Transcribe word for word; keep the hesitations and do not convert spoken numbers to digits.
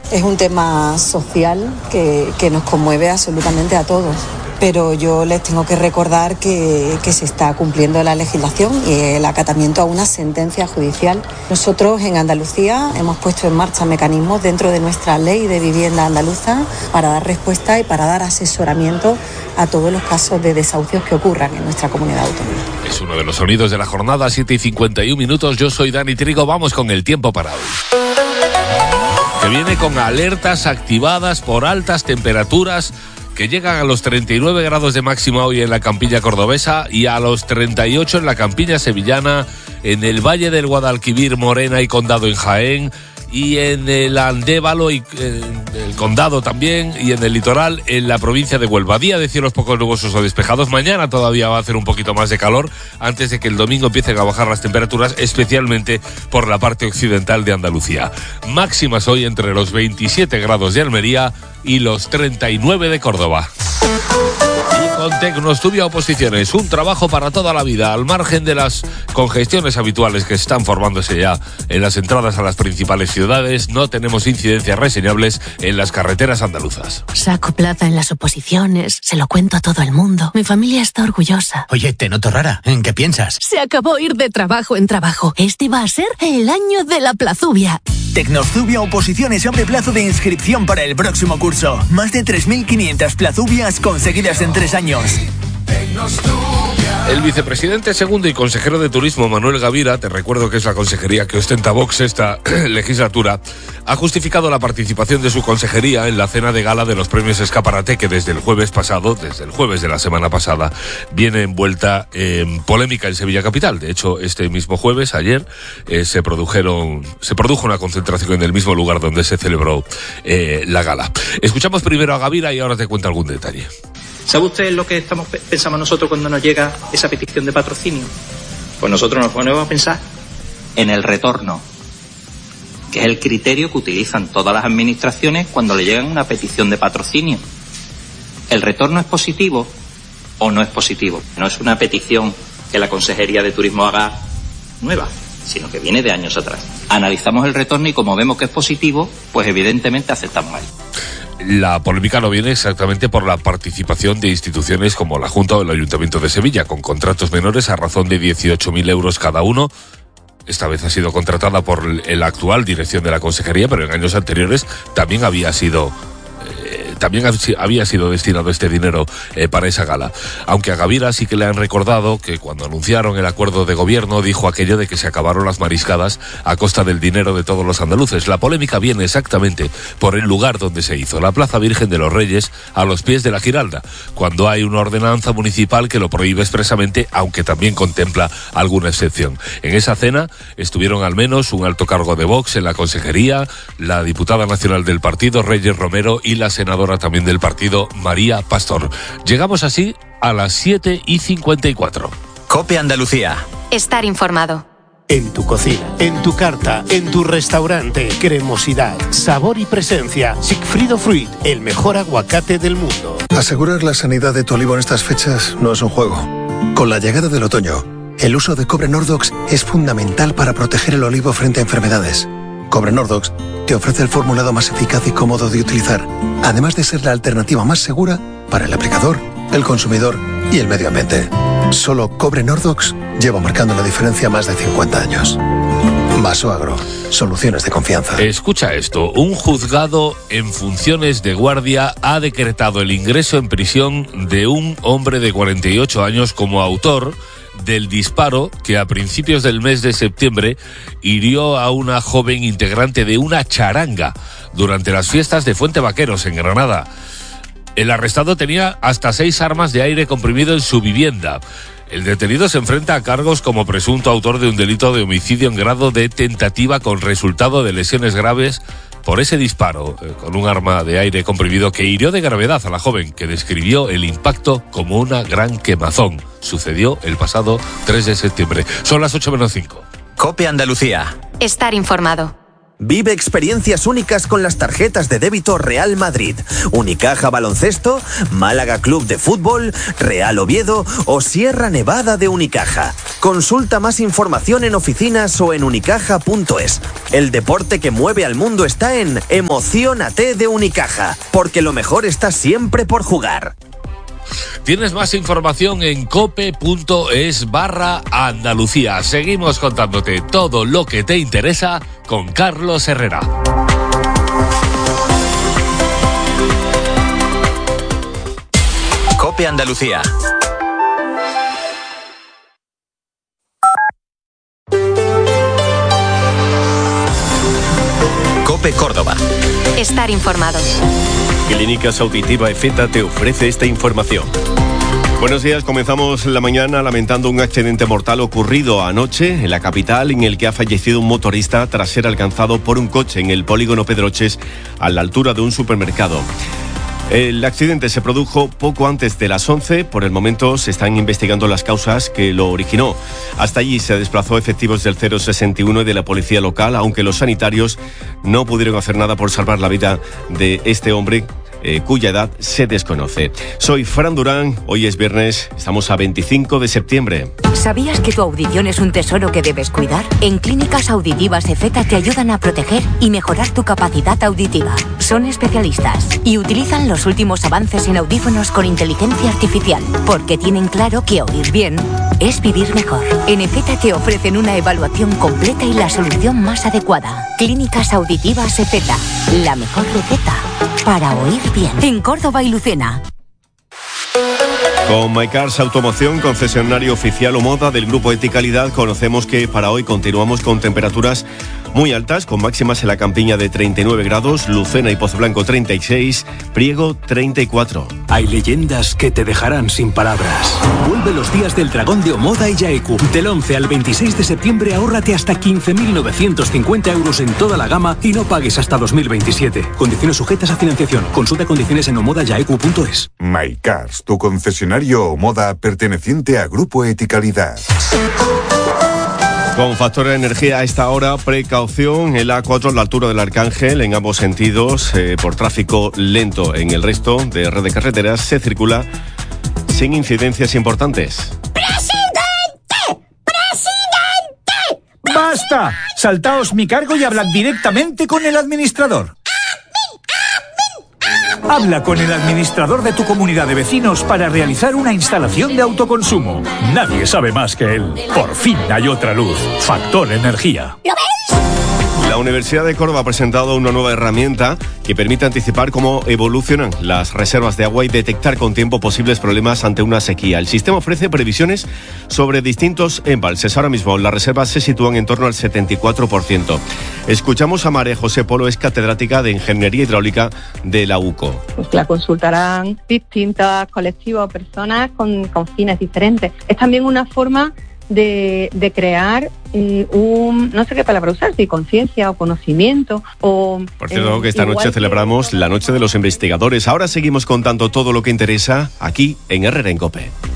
Es un tema social que, que nos conmueve absolutamente a todos. Pero yo les tengo que recordar que, que se está cumpliendo la legislación y el acatamiento a una sentencia judicial. Nosotros en Andalucía hemos puesto en marcha mecanismos dentro de nuestra ley de vivienda andaluza para dar respuesta y para dar asesoramiento a todos los casos de desahucios que ocurran en nuestra comunidad autónoma. Es uno de los sonidos de la jornada, siete y cincuenta y un minutos. Yo soy Dani Trigo, vamos con el tiempo para hoy, que viene con alertas activadas por altas temperaturas que llegan a los treinta y nueve grados de máxima hoy en la campiña cordobesa y a los treinta y ocho en la campiña sevillana, en el Valle del Guadalquivir, Morena y Condado en Jaén, y en el Andévalo y eh, el Condado también, y en el litoral en la provincia de Huelva. Día de cielos poco nubosos o despejados. Mañana todavía va a hacer un poquito más de calor antes de que el domingo empiecen a bajar las temperaturas, especialmente por la parte occidental de Andalucía. Máximas hoy entre los veintisiete grados de Almería y los treinta y nueve de Córdoba. Y con Tecnostudio Oposiciones, un trabajo para toda la vida, al margen de las congestiones habituales que están formándose ya en las entradas a las principales ciudades. No tenemos incidencias reseñables en las carreteras andaluzas. Saco plaza en las oposiciones, se lo cuento a todo el mundo. Mi familia está orgullosa. Oye, te noto rara. ¿En qué piensas? Se acabó ir de trabajo en trabajo. Este va a ser el año de la plazubia. Tecnostudio Oposiciones abre plazo de inscripción para el próximo curso. Más de tres mil quinientas plazubias conseguidas en tres años. El vicepresidente segundo y consejero de Turismo, Manuel Gavira, te recuerdo que es la consejería que ostenta Vox esta legislatura, ha justificado la participación de su consejería en la cena de gala de los premios Escaparate, que desde el jueves pasado, desde el jueves de la semana pasada, viene envuelta en polémica en Sevilla capital. De hecho, este mismo jueves, ayer, eh, se produjeron, se produjo una concentración en el mismo lugar donde se celebró eh, la gala. Escuchamos primero a Gavira y ahora te cuento algún detalle. ¿Sabe usted lo que estamos pensamos nosotros cuando nos llega esa petición de patrocinio? Pues nosotros nos ponemos a pensar en el retorno, que es el criterio que utilizan todas las administraciones cuando le llegan una petición de patrocinio. ¿El retorno es positivo o no es positivo? No es una petición que la Consejería de Turismo haga nueva, sino que viene de años atrás. Analizamos el retorno y como vemos que es positivo, pues evidentemente aceptamos él. La polémica no viene exactamente por la participación de instituciones como la Junta o el Ayuntamiento de Sevilla, con contratos menores a razón de dieciocho mil euros cada uno. Esta vez ha sido contratada por la actual dirección de la Consejería, pero en años anteriores también había sido... También había sido destinado este dinero eh, para esa gala. Aunque a Gavira sí que le han recordado que cuando anunciaron el acuerdo de gobierno dijo aquello de que se acabaron las mariscadas a costa del dinero de todos los andaluces. La polémica viene exactamente por el lugar donde se hizo, la Plaza Virgen de los Reyes, a los pies de la Giralda, cuando hay una ordenanza municipal que lo prohíbe expresamente, aunque también contempla alguna excepción. En esa cena estuvieron al menos un alto cargo de Vox en la consejería, la diputada nacional del partido, Reyes Romero, y la senadora también del partido, María Pastor. Llegamos así a las siete y cincuenta y cuatro. COPE Andalucía. Estar informado. En tu cocina, en tu carta, en tu restaurante, cremosidad, sabor y presencia. Sigfrido Fruit, el mejor aguacate del mundo. Asegurar la sanidad de tu olivo en estas fechas no es un juego. Con la llegada del otoño, el uso de cobre Nordox es fundamental para proteger el olivo frente a enfermedades. Cobre Nordox te ofrece el formulado más eficaz y cómodo de utilizar, además de ser la alternativa más segura para el aplicador, el consumidor y el medio ambiente. Solo Cobre Nordox lleva marcando la diferencia más de cincuenta años. Vaso Agro, soluciones de confianza. Escucha esto, un juzgado en funciones de guardia ha decretado el ingreso en prisión de un hombre de cuarenta y ocho años como autor del disparo que a principios del mes de septiembre hirió a una joven integrante de una charanga durante las fiestas de Fuente Vaqueros en Granada. El arrestado tenía hasta seis armas de aire comprimido en su vivienda. El detenido se enfrenta a cargos como presunto autor de un delito de homicidio en grado de tentativa con resultado de lesiones graves por ese disparo eh, con un arma de aire comprimido que hirió de gravedad a la joven, que describió el impacto como una gran quemazón. Sucedió el pasado tres de septiembre. Son las ocho menos cinco. COPE Andalucía. Estar informado. Vive experiencias únicas con las tarjetas de débito Real Madrid, Unicaja Baloncesto, Málaga Club de Fútbol, Real Oviedo o Sierra Nevada de Unicaja. Consulta más información en oficinas o en unicaja punto es. El deporte que mueve al mundo está en Emociónate de Unicaja, porque lo mejor está siempre por jugar. Tienes más información en cope.es barra Andalucía. Seguimos contándote todo lo que te interesa con Carlos Herrera. Cope Andalucía. Cope Córdoba. Estar informados. Clínicas Auditiva EFETA te ofrece esta información. Buenos días, comenzamos la mañana lamentando un accidente mortal ocurrido anoche en la capital, en el que ha fallecido un motorista tras ser alcanzado por un coche en el polígono Pedroches, a la altura de un supermercado. El accidente se produjo poco antes de las once. Por el momento se están investigando las causas que lo originó. Hasta allí se desplazó efectivos del cero sesenta y uno y de la policía local, aunque los sanitarios no pudieron hacer nada por salvar la vida de este hombre, Eh, cuya edad se desconoce. Soy Fran Durán, hoy es viernes, estamos a veinticinco de septiembre. ¿Sabías que tu audición es un tesoro que debes cuidar? En Clínicas Auditivas EFETA te ayudan a proteger y mejorar tu capacidad auditiva. Son especialistas y utilizan los últimos avances en audífonos con inteligencia artificial, porque tienen claro que oír bien es vivir mejor. En EFETA te ofrecen una evaluación completa y la solución más adecuada. Clínicas Auditivas EFETA, la mejor receta para oír bien. En Córdoba y Lucena. Con MyCars Automoción, concesionario oficial Omoda del Grupo Eticalidad, conocemos que para hoy continuamos con temperaturas muy altas, con máximas en la Campiña de treinta y nueve grados, Lucena y Pozoblanco treinta y seis, Priego treinta y cuatro. Hay leyendas que te dejarán sin palabras. Vuelve los días del dragón de Omoda y Yaeku. Del once al veintiséis de septiembre ahórrate hasta quince mil novecientos cincuenta euros en toda la gama y no pagues hasta dos mil veintisiete. Condiciones sujetas a financiación. Consulta condiciones en omoda yaeku punto es. MyCars, tu concesionario Omoda perteneciente a Grupo Eticalidad. Con factor de energía a esta hora, precaución en la A cuatro a la altura del Arcángel en ambos sentidos, eh, por tráfico lento. En el resto de red de carreteras se circula sin incidencias importantes. ¡Presidente! ¡Presidente! ¡Basta! Saltaos mi cargo y hablad directamente con el administrador. Habla con el administrador de tu comunidad de vecinos para realizar una instalación de autoconsumo. Nadie sabe más que él. Por fin hay otra luz. Factor Energía. ¿Lo ves? La Universidad de Córdoba ha presentado una nueva herramienta que permite anticipar cómo evolucionan las reservas de agua y detectar con tiempo posibles problemas ante una sequía. El sistema ofrece previsiones sobre distintos embalses. Ahora mismo las reservas se sitúan en torno al setenta y cuatro por ciento. Escuchamos a María José Polo, es catedrática de Ingeniería Hidráulica de la U C O. Pues la consultarán distintos colectivos o personas con, con fines diferentes. Es también una forma de, de crear eh, un, no sé qué palabra usar, si conciencia o conocimiento o... Por cierto, eh, que esta noche celebramos que... la Noche de los Investigadores. Ahora seguimos contando todo lo que interesa aquí en Herrera en COPE.